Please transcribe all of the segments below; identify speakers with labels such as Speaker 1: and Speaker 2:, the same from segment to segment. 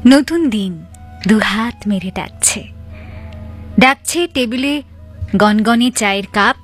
Speaker 1: নতুন দিন দুহাত মেরে ডাকছে, ডাকছে টেবিলে গনগনে চায়ের কাপ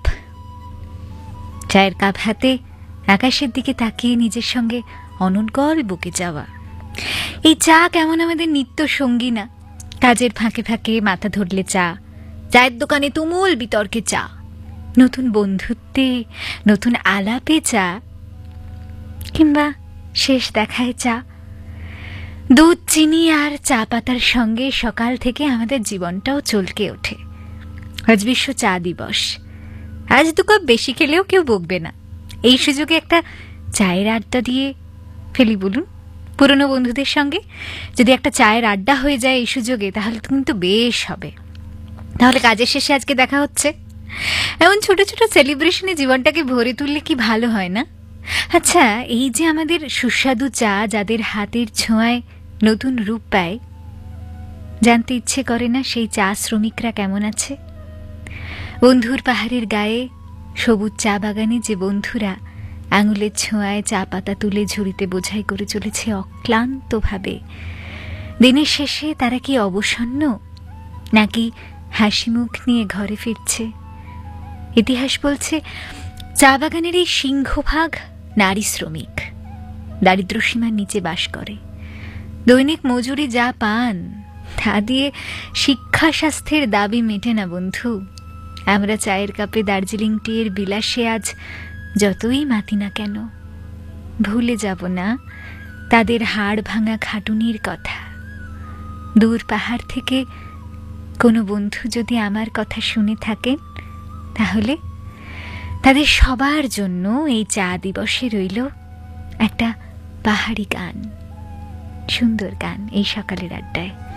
Speaker 1: হাতে আকাশের দিকে তাকিয়ে নিজের সঙ্গে অনর্গল বকে যাওয়া। এই চা কেমন আমাদের নিত্য সঙ্গী না? কাজের ফাঁকে ফাঁকে মাথা ধরলে চা, চায়ের দোকানে তুমুল বিতর্কে চা, নতুন বন্ধুত্বে নতুন আলাপে চা, কিংবা শেষ দেখায় চা। দুধ, চিনি আর চা পাতার সঙ্গে সকাল থেকে আমাদের জীবনটাও চলকে ওঠে। আজ বিশ্ব চা দিবস। আজ 2 কাপ বেশি খেলেও কেউ বকবে না। এই সুযোগে একটা চায়ের আড্ডা দিয়ে ফেলি বলুন। পুরনো বন্ধুদের সঙ্গে যদি একটা চায়ের আড্ডা হয়ে যায় এই সুযোগে, তাহলে কিন্তু বেশ হবে। তাহলে কাজের শেষে আজকে দেখা হচ্ছে। এমন ছোট ছোট সেলিব্রেশনে জীবনটাকে ভরে তুললে কি ভালো হয় না? আচ্ছা, এই যে আমাদের সুস্বাদু চা যাদের হাতের ছোঁয়ায় নতুন রূপ পায়, জানতে ইচ্ছে করে না সেই চা শ্রমিকরা কেমন আছে? বন্ধুর পাহাড়ের গায়ে সবুজ চা বাগানে যে বন্ধুরা আঙুলের ছোঁয়ায় চা পাতা তুলে ঝুড়িতে বোঝাই করে চলেছে অক্লান্তভাবে, দিনের শেষে তারা কি অবসন্ন নাকি হাসি মুখ নিয়ে ঘরে ফিরছে? ইতিহাস বলছে চা বাগানের এই সিংহভাগ নারী শ্রমিক, দারিদ্র্যসীমার নিচে বাস করে। দৈনিক মজুরি যা পান তা দিয়ে শিক্ষা স্বাস্থ্যের দাবি মেটে না বন্ধু। আমরা চায়ের কাপে দার্জিলিং টিয়ের বিলাসে আজ যতই মাতি না কেন, ভুলে যাব না তাদের হাড় ভাঙা খাটুনির কথা। দূর পাহাড় থেকে কোনো বন্ধু যদি আমার কথা শুনে থাকেন, তাহলে তাদের সবার জন্য এই চা দিবসে রইল একটা পাহাড়ি গান, সুন্দর গান এই সকালের আড্ডায়।